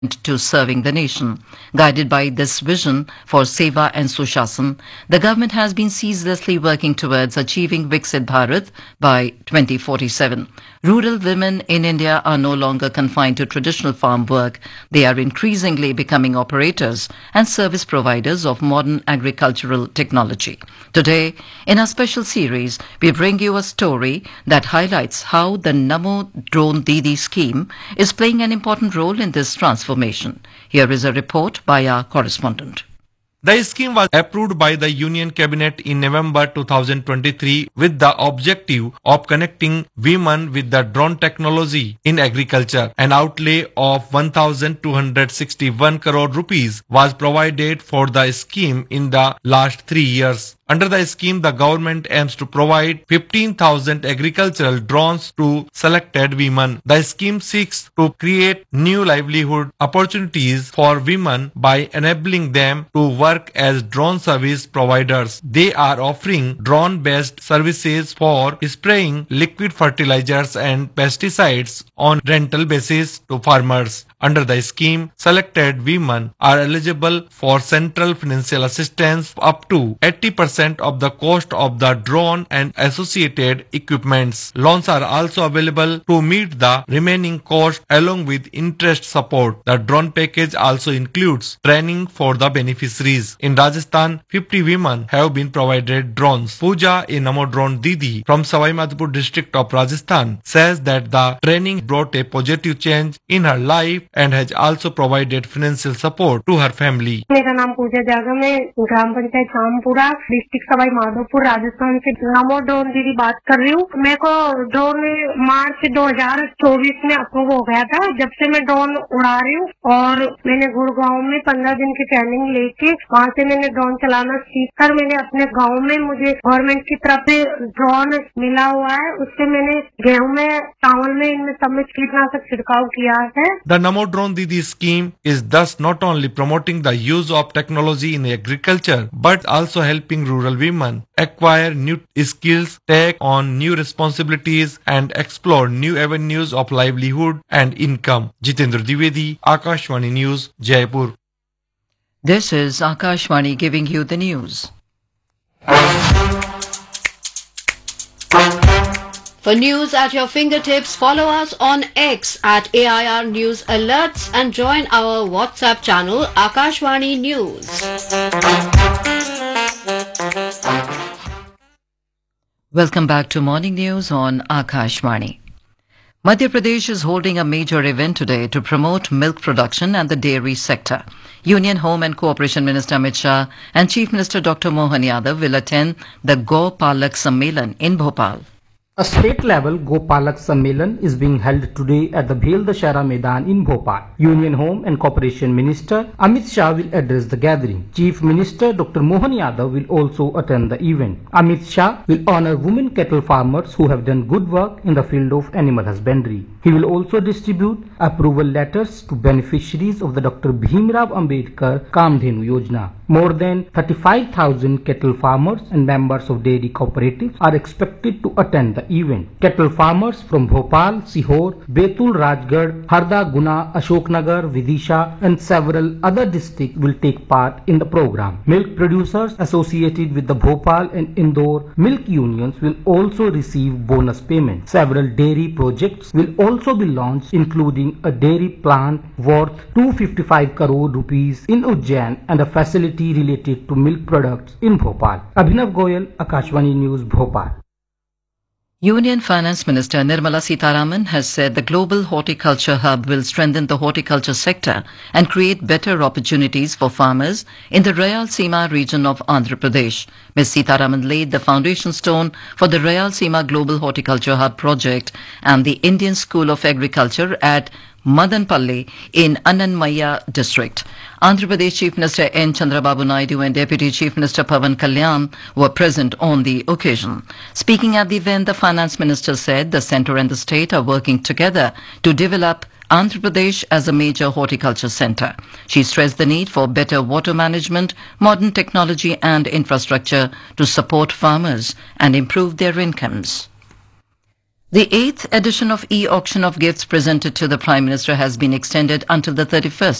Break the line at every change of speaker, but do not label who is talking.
to serving the nation. Guided by this vision for Seva and Sushasana, the government has been ceaselessly working towards achieving Viksit Bharat by 2047. Rural women in India are no longer confined to traditional farm work. They are increasingly becoming operators and service providers of modern agricultural technology. Today, in our special series, we bring you a story that highlights how the Namo Drone Didi scheme is playing an important role in this transformation. Here is a report by our correspondent.
The scheme was approved by the Union Cabinet in November 2023 with the objective of connecting women with the drone technology in agriculture. An outlay of 1,261 crore rupees was provided for the scheme in the last 3 years. Under the scheme, the government aims to provide 15,000 agricultural drones to selected women. The scheme seeks to create new livelihood opportunities for women by enabling them to work as drone service providers. They are offering drone-based services for spraying liquid fertilizers and pesticides on rental basis to farmers. Under the scheme, selected women are eligible for central financial assistance up to 80% of the cost of the drone and associated equipments. Loans are also available to meet the remaining cost along with interest support. The drone package also includes training for the beneficiaries. In Rajasthan, 50 women have been provided drones. Pooja, a Namo Drone Didi from Savai Madhopur district of Rajasthan, says that the training brought a positive change in her life and has also provided financial support to her family.
मेरा नाम पूजा जागा, मैं ग्राम panchayat Shampura district Sawai Madhopur Rajasthan से नमो drone दीदी बात कर रही हूँ। मेरे को ड्रोन मार्च 2024 में अप्रूव हो गया था। जब से मैं ड्रोन उड़ा रही हूँ और मैंने गुड़गांव में 15 दिन की ट्रेनिंग लेके वहाँ से मैंने ड्रोन चलाना सीख कर मैंने अपने गाँव में मुझे गवर्नमेंट की तरफ से ड्रोन मिला हुआ है। उससे मैंने गेहूं में, चावल में, इनमें सब में कीटनाशक छिड़काव किया है।
The Namo Drone Didi scheme is thus not only promoting the use of technology in agriculture but also helping rural women acquire new skills, take on new responsibilities and explore new avenues of livelihood and income. Jitendra Dwivedi, Akashvani News, Jaipur.
This is Akashvani giving you the news.
For news at your fingertips, follow us on X at AIR News Alerts and join our WhatsApp channel Akashvani News.
Welcome back to Morning News on Akashvani. Madhya Pradesh is holding a major event today to promote milk production and the dairy sector. Union Home and Cooperation Minister Amit Shah and Chief Minister Dr. Mohan Yadav will attend the Go Palak Sammelan in Bhopal.
A state-level Gopalak Sammelan is being held today at the Bhel Dashera Maidan in Bhopal. Union Home and Cooperation Minister Amit Shah will address the gathering. Chief Minister Dr. Mohan Yadav will also attend the event. Amit Shah will honor women cattle farmers who have done good work in the field of animal husbandry. He will also distribute approval letters to beneficiaries of the Dr. Bhimrao Ambedkar Kamdhenu Yojana. More than 35,000 cattle farmers and members of dairy cooperatives are expected to attend the event. Cattle farmers from Bhopal, Sihor, Betul, Rajgarh, Harda, Guna, Ashoknagar, Vidisha and several other districts will take part in the program. Milk producers associated with the Bhopal and Indore milk unions will also receive bonus payments. Several dairy projects will also be launched, including a dairy plant worth 255 crore rupees in Ujjain and a facility related to milk products in Bhopal. Abhinav Goyal, Akashvani News, Bhopal.
Union Finance Minister Nirmala Sitharaman has said the Global Horticulture Hub will strengthen the horticulture sector and create better opportunities for farmers in the Rayalaseema region of Andhra Pradesh. Ms. Sitharaman laid the foundation stone for the Rayalaseema Global Horticulture Hub project and the Indian School of Agriculture at Madanpalli in Annanmaya district. Andhra Pradesh Chief Minister N. Chandrababu Naidu and Deputy Chief Minister Pavan Kalyan were present on the occasion. Speaking at the event, the Finance Minister said the centre and the state are working together to develop Andhra Pradesh as a major horticulture centre. She stressed the need for better water management, modern technology and infrastructure to support farmers and improve their incomes. The 8th edition of e-auction of gifts presented to the Prime Minister has been extended until the 31st